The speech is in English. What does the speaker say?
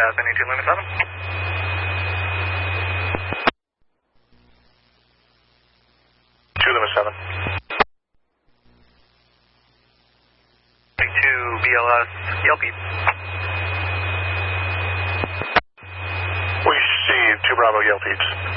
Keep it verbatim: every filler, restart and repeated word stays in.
S N E two Lima seven. two Lima seven. two B L S, Yelpy. We see two Bravo Yelpies.